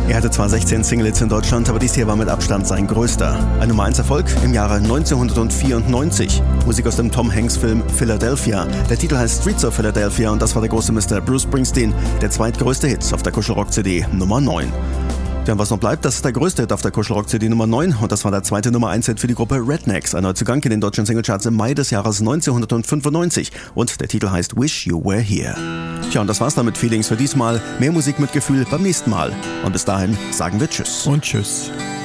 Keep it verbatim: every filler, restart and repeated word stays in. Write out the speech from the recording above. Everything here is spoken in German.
Er hatte zwar sechzehn Single-Hits in Deutschland, aber dies hier war mit Abstand sein größter. Ein Nummer eins Erfolg im Jahre neunzehnhundertvierundneunzig. Musik aus dem Tom Hanks-Film Philadelphia. Der Titel heißt Streets of Philadelphia und das war der große Mister Bruce Springsteen, der zweitgrößte Hit auf der Kuschelrock-C D Nummer neun. Ja, und was noch bleibt, das ist der größte Hit auf der Kuschelrock-C D Nummer neun und das war der zweite Nummer eins Hit für die Gruppe Rednecks, ein Neuzugang in den deutschen Singlecharts im Mai des Jahres neunzehnhundertfünfundneunzig und der Titel heißt Wish You Were Here. Tja, und das war's dann mit Feelings für diesmal. Mehr Musik mit Gefühl beim nächsten Mal. Und bis dahin sagen wir Tschüss. Und Tschüss.